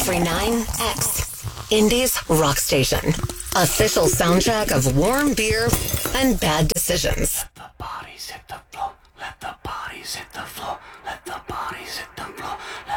93.9 X, Indy's rock station. Official soundtrack of warm beer and bad decisions. The bodies hit the floor.